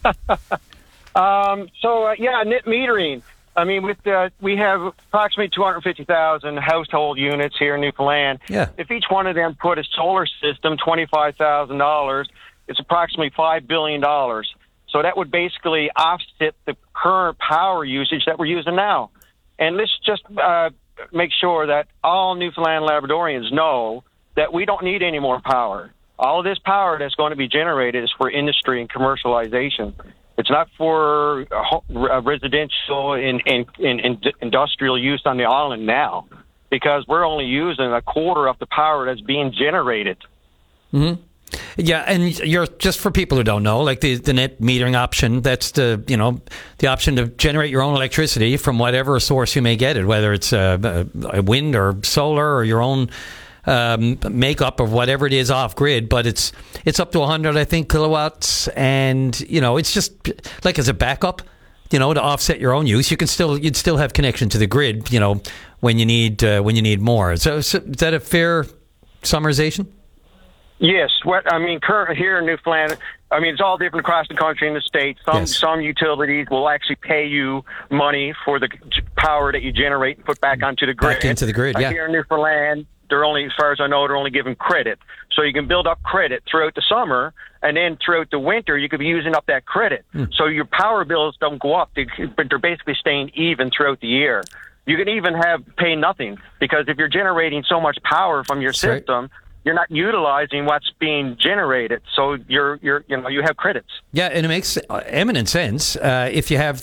Net metering. I mean, we have approximately 250,000 household units here in Newfoundland. Yeah. If each one of them put a solar system, $25,000, it's approximately $5 billion. So that would basically offset the current power usage that we're using now. And let's just make sure that all Newfoundland Labradorians know that we don't need any more power. All of this power that's going to be generated is for industry and commercialization. It's not for residential and industrial use on the island now, because we're only using a quarter of the power that's being generated. Mm-hmm. Yeah, and you're just for people who don't know, like the net metering option. That's the option to generate your own electricity from whatever source you may get it, whether it's a wind or solar or your own makeup of whatever it is off grid, but it's up to 100, I think, kilowatts, and it's just like as a backup, to offset your own use. You'd still have connection to the grid, when you need more. So is that a fair summarization? Yes. Currently here in Newfoundland, it's all different across the country and the state. Some utilities will actually pay you money for the power that you generate and put back onto the grid. Back into the grid, yeah. Here in Newfoundland, they're only, as far as I know, they're only giving credit. So you can build up credit throughout the summer, and then throughout the winter, you could be using up that credit. So your power bills don't go up, but they're basically staying even throughout the year. You can even pay nothing, because if you're generating so much power from your system, you're not utilizing what's being generated. So you have credits. Yeah, and it makes eminent sense if you have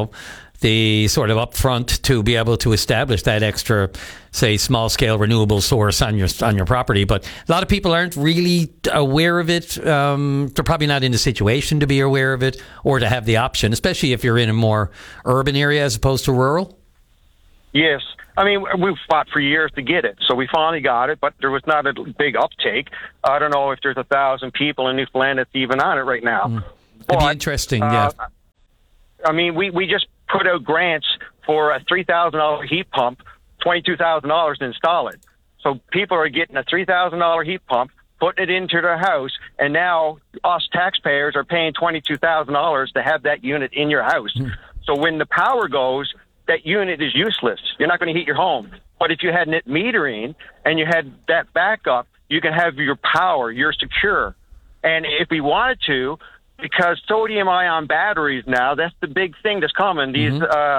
the sort of upfront to be able to establish that extra, say, small-scale renewable source on your property. But a lot of people aren't really aware of it. They're probably not in the situation to be aware of it or to have the option, especially if you're in a more urban area as opposed to rural. Yes. I mean, we've fought for years to get it, so we finally got it, but there was not a big uptake. I don't know if there's 1,000 people in Newfoundland that's even on it right now. It'd be interesting, yeah. I mean, we just put out grants for a $3,000 heat pump, $22,000 to install it. So people are getting a $3,000 heat pump, putting it into their house, and now us taxpayers are paying $22,000 to have that unit in your house. So when the power goes, that unit is useless. You're not going to heat your home. But if you had net metering and you had that backup, you can have your power. You're secure. And if we wanted to, because sodium-ion batteries now, that's the big thing that's coming. These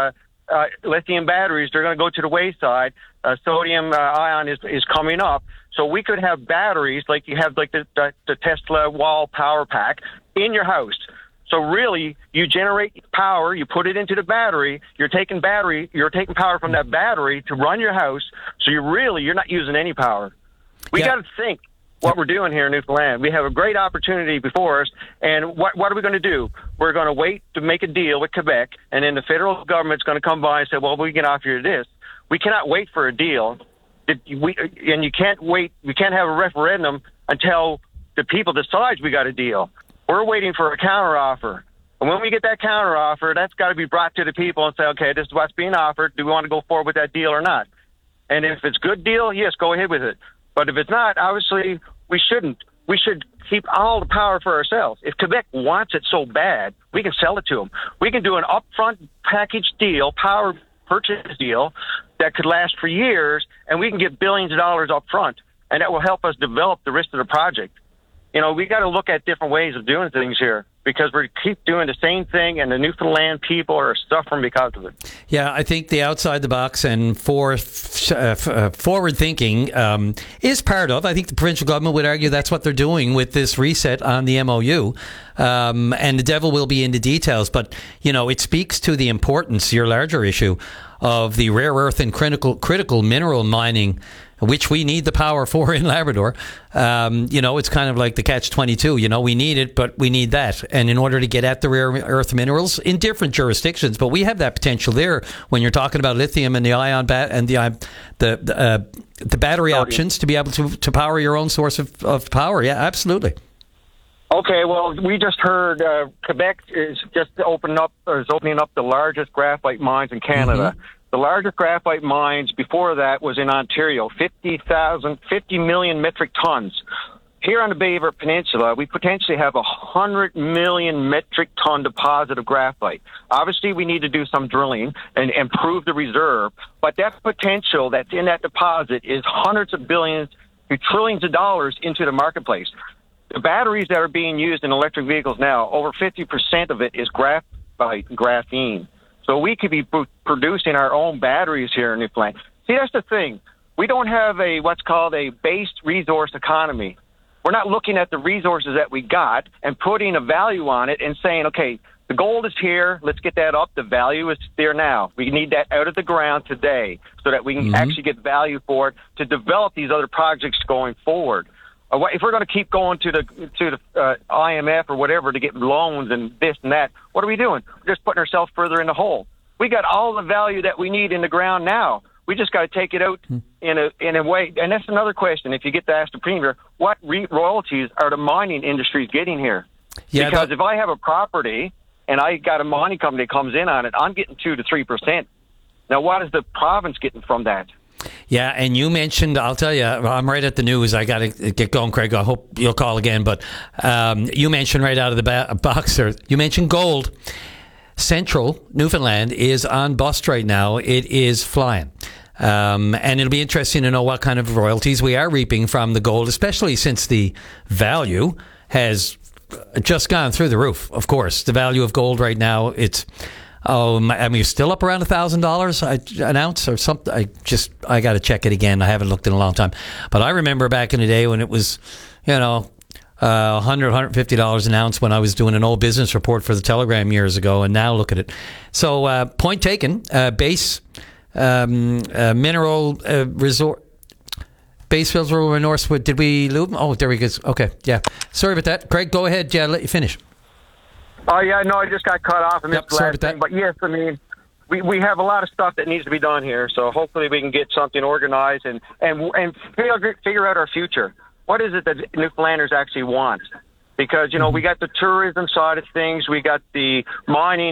lithium batteries, they're going to go to the wayside. Sodium-ion is coming up. So we could have batteries like you have like the Tesla wall power pack in your house. So really, you generate power, you put it into the battery, you're taking power from that battery to run your house. So you're not using any power. We got to think what we're doing here in Newfoundland. We have a great opportunity before us, and what are we going to do? We're going to wait to make a deal with Quebec, and then the federal government's going to come by and say, well, we can offer you this. We cannot wait for a deal, and you can't wait. We can't have a referendum until the people decide we got a deal. We're waiting for a counteroffer. And when we get that counteroffer, that's got to be brought to the people and say, okay, this is what's being offered. Do we want to go forward with that deal or not? And if it's a good deal, yes, go ahead with it. But if it's not, obviously, we shouldn't. We should keep all the power for ourselves. If Quebec wants it so bad, we can sell it to them. We can do an upfront package deal, power purchase deal, that could last for years, and we can get billions of dollars up front, and that will help us develop the rest of the project. We got to look at different ways of doing things here because we keep doing the same thing, and the Newfoundland people are suffering because of it. Yeah, I think the outside the box and forward thinking is part of. I think the provincial government would argue that's what they're doing with this reset on the MOU. And the devil will be in the details. But, it speaks to the importance, your larger issue, of the rare earth and critical mineral mining, which we need the power for in Labrador. It's kind of like the catch-22. We need it, but we need that. And in order to get at the rare earth minerals in different jurisdictions, but we have that potential there when you're talking about lithium and the ion and the battery options to be able to power your own source of power. Yeah, absolutely. Okay, well, we just heard Quebec is opening up the largest graphite mines in Canada. Mm-hmm. The largest graphite mines before that was in Ontario, 50 million metric tons. Here on the Bay River Peninsula, we potentially have 100 million metric ton deposit of graphite. Obviously, we need to do some drilling and improve the reserve, but that potential that's in that deposit is hundreds of billions to trillions of dollars into the marketplace. The batteries that are being used in electric vehicles now, over 50% of it is graphite and graphene. So we could be producing our own batteries here in Newfoundland. See, that's the thing. We don't have what's called a based resource economy. We're not looking at the resources that we got and putting a value on it and saying, okay, the gold is here. Let's get that up. The value is there now. We need that out of the ground today so that we can actually get value for it to develop these other projects going forward. If we're going to keep going to the IMF or whatever to get loans and this and that, what are we doing? We're just putting ourselves further in the hole. We got all the value that we need in the ground now. We just got to take it out in a way. And that's another question. If you get to ask the Premier, what royalties are the mining industries getting here? Yeah, because if I have a property and I got a mining company that comes in on it, I'm getting 2 to 3%. Now, what is the province getting from that? Yeah, and you mentioned, I'll tell you, I'm right at the news. I got to get going, Craig. I hope you'll call again. But you mentioned right out of the box there, you mentioned gold. Central Newfoundland is on bust right now. It is flying. And it'll be interesting to know what kind of royalties we are reaping from the gold, especially since the value has just gone through the roof, of course. The value of gold right now, it's Oh, I mean, still up around $1,000 an ounce or something. I got to check it again. I haven't looked in a long time. But I remember back in the day when it was, $100, $150 an ounce when I was doing an old business report for the Telegram years ago. And now look at it. So point taken, base mineral resort. Basefields were Northwood. Did we lose them? Oh, there we go. Okay, yeah. Sorry about that. Craig, go ahead. Yeah, I'll let you finish. Oh, yeah, no, I just got cut off. And sorry about that. But yes, I mean, we have a lot of stuff that needs to be done here. So hopefully we can get something organized and figure out our future. What is it that Newfoundlanders actually want? Because, we got the tourism side of things. We got the mining